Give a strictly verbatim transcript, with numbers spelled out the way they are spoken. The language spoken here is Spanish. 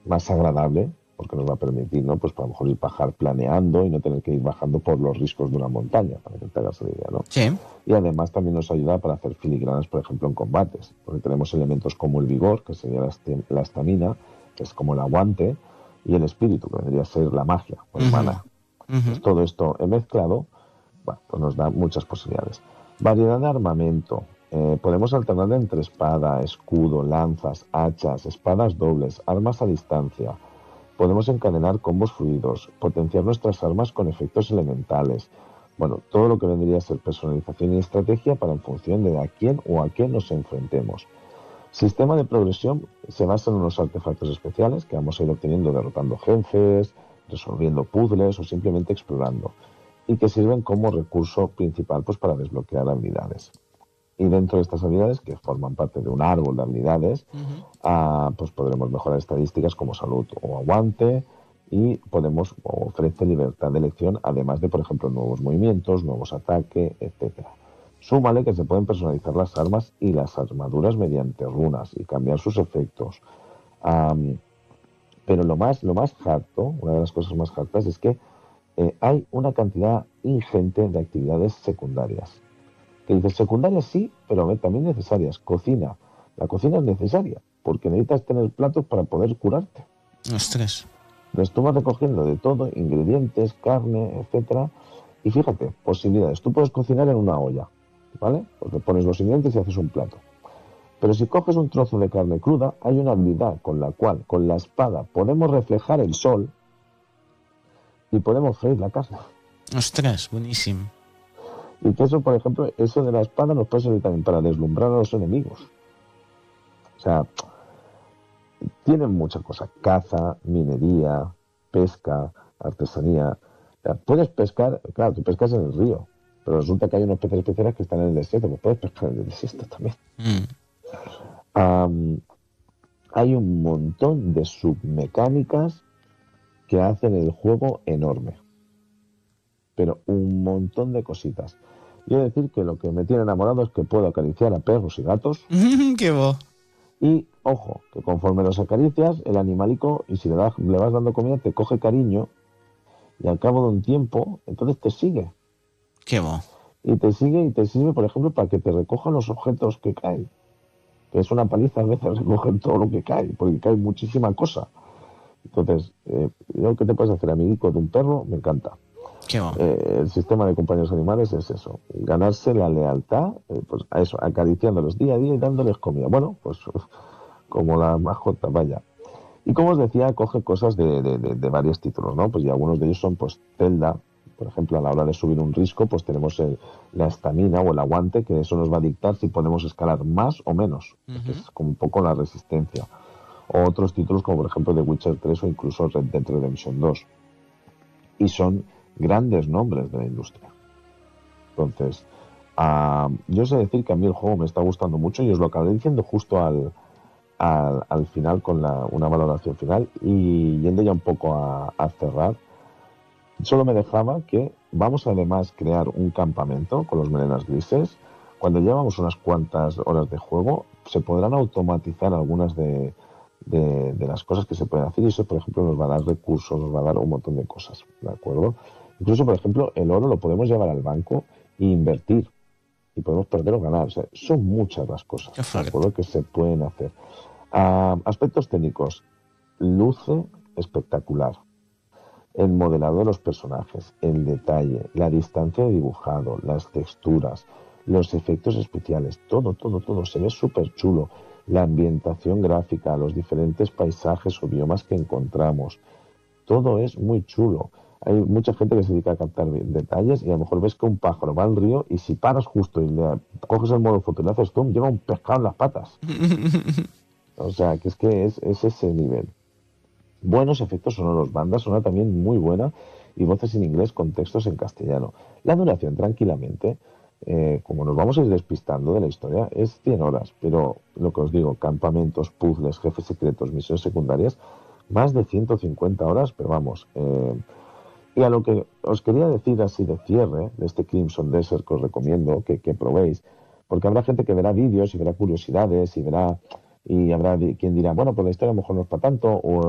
más agradable, porque nos va a permitir, ¿no? Pues para a lo mejor ir bajar planeando y no tener que ir bajando por los riscos de una montaña, para que te hagas la idea, ¿no? Sí. Y además también nos ayuda para hacer filigranas, por ejemplo, en combates, porque tenemos elementos como el vigor, que sería la esti- la estamina, que es como el aguante, y el espíritu, que vendría a ser la magia, o el Ujú, mana. Pues ujú. todo esto mezclado, bueno, pues nos da muchas posibilidades. Variedad de armamento. Eh, podemos alternar entre espada, escudo, lanzas, hachas, espadas dobles, armas a distancia. Podemos encadenar combos fluidos, potenciar nuestras armas con efectos elementales. Bueno, todo lo que vendría a ser personalización y estrategia para en función de a quién o a qué nos enfrentemos. Sistema de progresión se basa en unos artefactos especiales que vamos a ir obteniendo derrotando jefes, resolviendo puzzles o simplemente explorando, y que sirven como recurso principal pues para desbloquear habilidades. Y dentro de estas habilidades, que forman parte de un árbol de habilidades, Ujú. ah, pues podremos mejorar estadísticas como salud o aguante, y podemos ofrecer libertad de elección, además de, por ejemplo, nuevos movimientos, nuevos ataques, etcétera. Súmale que se pueden personalizar las armas y las armaduras mediante runas y cambiar sus efectos. Am, pero lo más, lo más harto, una de las cosas más hartas es que eh, hay una cantidad ingente de actividades secundarias. Que dices, secundarias sí, pero a ver, también necesarias. Cocina. La cocina es necesaria, porque necesitas tener platos para poder curarte. Ostras. Entonces tú vas recogiendo de todo, ingredientes, carne, etcétera. Y fíjate, posibilidades. Tú puedes cocinar en una olla, ¿vale? Porque pones los ingredientes y haces un plato. Pero si coges un trozo de carne cruda, hay una habilidad con la cual, con la espada, podemos reflejar el sol y podemos freír la carne. Ostras, buenísimo. Y que eso, por ejemplo, eso de la espada nos puede servir también para deslumbrar a los enemigos. O sea, tienen mucha cosa. Caza, minería, pesca, artesanía. O sea, puedes pescar, claro, tú pescas en el río, pero resulta que hay unos peces especiales que están en el desierto, pues puedes pescar en el desierto también. Mm. Um, hay un montón de submecánicas que hacen el juego enorme, pero un montón de cositas. Yo he de decir que lo que me tiene enamorado es que puedo acariciar a perros y gatos. Qué bo. Y ojo, que conforme los acaricias, el animalico, y si le, das, le vas dando comida, te coge cariño, y al cabo de un tiempo, entonces te sigue. Qué bo. Y te sigue y te sirve, por ejemplo, para que te recojan los objetos que caen. Que es una paliza a veces recoger todo lo que cae, porque cae muchísima cosa. Entonces, eh, yo que te puedes hacer amiguico de un perro, me encanta. Qué bo. Eh, el sistema de compañeros animales es eso, ganarse la lealtad, eh, pues a eso, acariciándolos día a día y dándoles comida. Bueno, pues como la mascota, vaya. Y como os decía, coge cosas de, de, de, de varios títulos, ¿no? Pues y algunos de ellos son, pues, Zelda. Por ejemplo, a la hora de subir un risco, pues tenemos el, la estamina o el aguante, que eso nos va a dictar si podemos escalar más o menos, que Ujú. es como un poco la resistencia. O otros títulos como, por ejemplo, The Witcher tres o incluso Red Dead Redemption dos. Y son grandes nombres de la industria. Entonces, uh, yo sé decir que a mí el juego me está gustando mucho y os lo acabé diciendo justo al, al, al final con la, una valoración final, y yendo ya un poco a, a cerrar, solo me dejaba que vamos a además crear un campamento con los melenas grises. Cuando llevamos unas cuantas horas de juego, se podrán automatizar algunas de, de, de las cosas que se pueden hacer, y eso, por ejemplo, nos va a dar recursos, nos va a dar un montón de cosas, ¿de acuerdo? Incluso, por ejemplo, el oro lo podemos llevar al banco e invertir, y podemos perder o ganar. O sea, son muchas las cosas, Qué ¿de fuerte. acuerdo?, que se pueden hacer. Uh, aspectos técnicos. Luce espectacular. El modelado de los personajes, el detalle, la distancia de dibujado, las texturas, los efectos especiales, todo, todo, todo se ve súper chulo. La ambientación gráfica, los diferentes paisajes o biomas que encontramos, todo es muy chulo. Hay mucha gente que se dedica a captar detalles, y a lo mejor ves que un pájaro va al río y si paras justo y le coges el modo foto y le haces zoom, lleva un pescado en las patas. O sea, que es que es, es ese nivel. Buenos efectos sonoros, banda sonora también muy buena, y voces en inglés con textos en castellano. La duración, tranquilamente, eh, como nos vamos a ir despistando de la historia, es cien horas, pero lo que os digo, campamentos, puzzles, jefes secretos, misiones secundarias, más de ciento cincuenta horas, pero vamos. Eh, y a lo que os quería decir así de cierre, de este Crimson Desert que os recomiendo que, que probéis, porque habrá gente que verá vídeos y verá curiosidades y verá, y habrá quien dirá, bueno, pues la historia a lo mejor no es para tanto, o